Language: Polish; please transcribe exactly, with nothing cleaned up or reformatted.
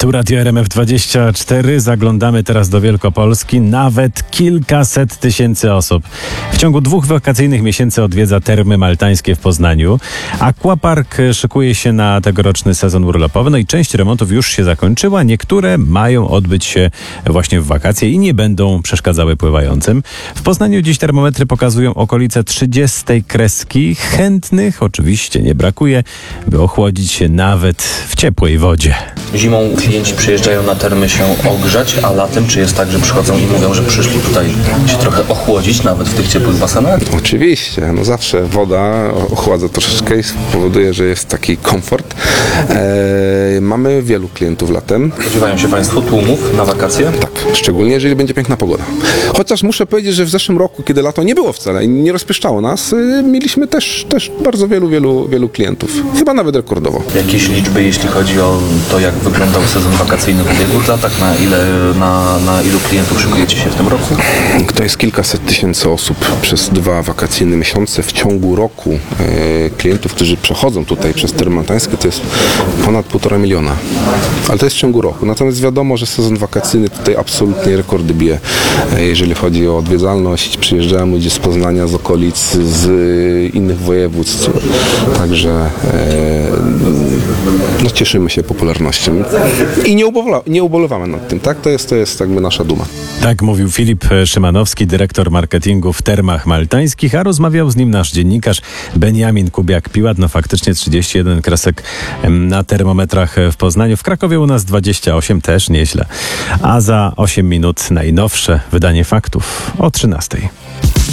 Tu Radio R M F dwadzieścia cztery. Zaglądamy teraz do Wielkopolski. Nawet kilkaset tysięcy osób w ciągu dwóch wakacyjnych miesięcy odwiedza termy maltańskie w Poznaniu. Aquapark szykuje się na tegoroczny sezon urlopowy. No i część remontów już się zakończyła. Niektóre mają odbyć się właśnie w wakacje i nie będą przeszkadzały pływającym. W Poznaniu dziś termometry pokazują okolice trzydziestej kreski. Chętnych oczywiście nie brakuje, by ochłodzić się nawet w ciepłej wodzie. Zimą klienci przyjeżdżają na termy się ogrzać, a latem czy jest tak, że przychodzą i mówią, że przyszli tutaj się trochę ochłodzić, nawet w tych ciepłych basenach? Oczywiście, no zawsze woda ochładza troszeczkę i powoduje, że jest taki komfort. Eee, mamy wielu klientów latem. Spodziewają się Państwo tłumów na wakacje? Tak, szczególnie jeżeli będzie piękna pogoda. Chociaż muszę powiedzieć, że w zeszłym roku, kiedy lato nie było wcale i nie rozpieszczało nas, mieliśmy też, też bardzo wielu, wielu, wielu klientów. Chyba nawet rekordowo. Jakieś liczby, jeśli chodzi o to, jak wyglądał sezon wakacyjny w ubiegłych latach? Na ile, na, na ilu klientów szykujecie się w tym roku? To jest kilkaset tysięcy osób przez dwa wakacyjne miesiące. W ciągu roku e, klientów, którzy przechodzą tutaj przez termy maltańskie, to jest ponad półtora miliona. Ale to jest w ciągu roku. Natomiast wiadomo, że sezon wakacyjny tutaj absolutnie rekordy bije, e, jeżeli chodzi o odwiedzalność. Przyjeżdżają ludzie z Poznania, z okolic, z e, innych województw. Także e, no, cieszymy się popularnością. I nie, ubola, nie ubolewamy nad tym, tak? To jest, to jest jakby nasza duma. Tak mówił Filip Szymanowski, dyrektor marketingu w termach maltańskich, a rozmawiał z nim nasz dziennikarz Beniamin Kubiak-Piłat. No faktycznie trzydzieści jeden kresek na termometrach w Poznaniu. W Krakowie u nas dwadzieścia osiem, też nieźle. A za osiem minut najnowsze wydanie faktów o trzynastej.